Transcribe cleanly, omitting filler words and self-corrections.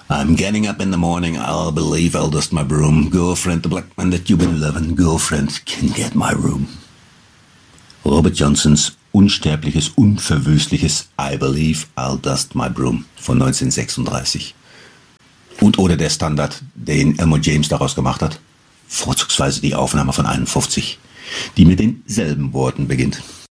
I'm getting up in the morning, I'll believe I'll dust my broom. Girlfriend, the black man that you've been loving. Girlfriend, can get my room. Robert Johnsons unsterbliches, unverwüstliches I Believe I'll Dust My Broom von 1936. Und oder der Standard, den Elmore James daraus gemacht hat, vorzugsweise die Aufnahme von 51, die mit denselben Worten beginnt.